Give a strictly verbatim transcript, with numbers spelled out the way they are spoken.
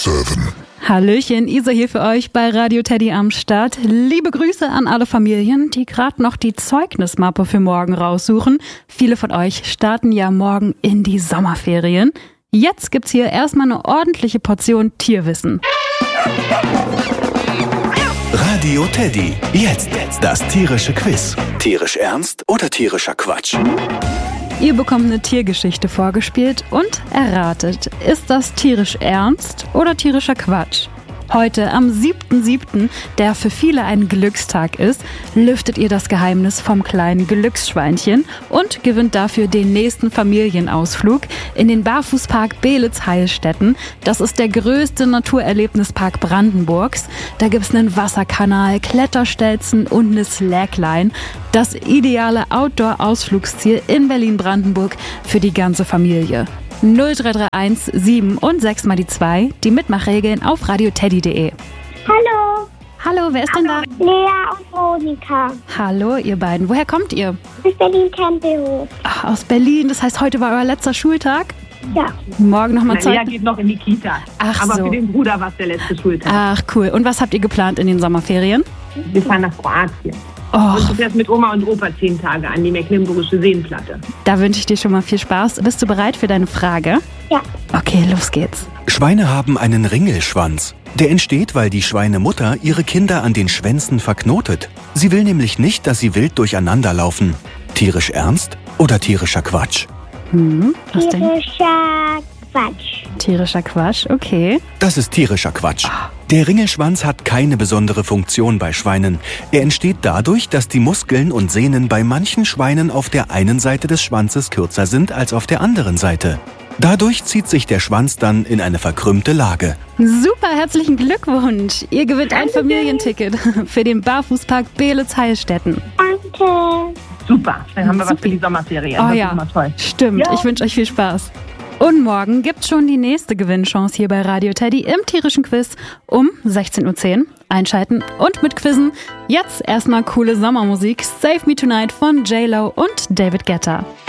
sieben. Hallöchen, Isa hier für euch bei Radio Teddy am Start. Liebe Grüße an alle Familien, die gerade noch die Zeugnismappe für morgen raussuchen. Viele von euch starten ja morgen in die Sommerferien. Jetzt gibt's hier erstmal eine ordentliche Portion Tierwissen. Radio Teddy. Jetzt das tierische Quiz. Tierisch ernst oder tierischer Quatsch? Ihr bekommt eine Tiergeschichte vorgespielt und erratet, ist das tierisch ernst oder tierischer Quatsch? Heute, am siebten siebten, der für viele ein Glückstag ist, lüftet ihr das Geheimnis vom kleinen Glücksschweinchen und gewinnt dafür den nächsten Familienausflug in den Barfußpark Beelitz-Heilstätten. Das ist der größte Naturerlebnispark Brandenburgs. Da gibt's einen Wasserkanal, Kletterstelzen und eine Slackline. Das ideale Outdoor-Ausflugsziel in Berlin-Brandenburg für die ganze Familie. null drei drei eins sieben und sechs mal die zwei, die Mitmachregeln auf radioteddy punkt de. Hallo. Hallo, wer ist denn da? Lea und Monika. Hallo, ihr beiden. Woher kommt ihr? Aus Berlin-Tempelhof. Ach, aus Berlin. Das heißt, heute war euer letzter Schultag? Ja. Morgen nochmal Na, Zeit. Lea geht noch in die Kita. Ach Aber so. für den Bruder war es der letzte Schultag. Ach, cool. Und was habt ihr geplant in den Sommerferien? Wir fahren nach Kroatien. Och, Und du fährst mit Oma und Opa zehn Tage an die Mecklenburgische Seenplatte. da wünsche ich dir schon mal viel Spaß. Bist du bereit für deine Frage? Ja. Okay, los geht's. Schweine haben einen Ringelschwanz. Der entsteht, weil die Schweinemutter ihre Kinder an den Schwänzen verknotet. Sie will nämlich nicht, dass sie wild durcheinander laufen. Tierisch ernst oder tierischer Quatsch? Hm, was denn? Tierischer Quatsch. Tierischer Quatsch, okay. Das ist tierischer Quatsch. Der Ringelschwanz hat keine besondere Funktion bei Schweinen. Er entsteht dadurch, dass die Muskeln und Sehnen bei manchen Schweinen auf der einen Seite des Schwanzes kürzer sind als auf der anderen Seite. Dadurch zieht sich der Schwanz dann in eine verkrümmte Lage. Super, herzlichen Glückwunsch. Ihr gewinnt ein Familienticket für den Barfußpark Beelitz-Heilstätten. Danke. Super, dann haben wir was für die Sommerferien. Oh das ja, ist immer toll. stimmt. Ja. Ich wünsche euch viel Spaß. Und morgen gibt's schon die nächste Gewinnchance hier bei Radio Teddy im tierischen Quiz um sechzehn Uhr zehn. Einschalten und mitquizzen. Jetzt erstmal coole Sommermusik. Save Me Tonight von J Lo und David Guetta.